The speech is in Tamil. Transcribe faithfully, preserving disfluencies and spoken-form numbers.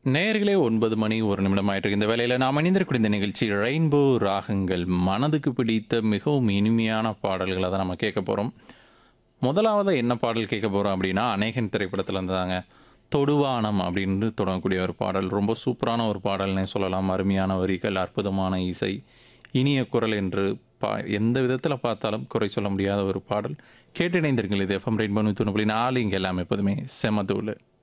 நேயர்களே ஒன்பது மணி ஒரு நிமிடம் ஆயிட்டு இந்த வேளையில நாம் இணைந்திருக்கூடிய இந்த நிகழ்ச்சி ரெயின்போ ராகங்கள் மனதுக்கு பிடித்த மிகவும் இனிமையான பாடல்களை தான் நம்ம கேட்க போகிறோம். முதலாவது என்ன பாடல் கேட்க போகிறோம் அப்படின்னா அநேகன் திரைப்படத்தில் இருந்தாங்க தொடுவானம் அப்படின்னு தொடங்கக்கூடிய ஒரு பாடல். ரொம்ப சூப்பரான ஒரு பாடல்னே சொல்லலாம். அருமையான வரிகள், அற்புதமான இசை, இனிய குரல் என்று பா எந்த விதத்தில் பார்த்தாலும் குறை சொல்ல முடியாத ஒரு பாடல். கேட்டு இணைந்திருங்கள். இது எஃப்எம் ரெயின்போ நூற்றி ஒன்று புள்ளி நாலு. இங்கே எல்லாமே எப்போதுமே செமதூள்.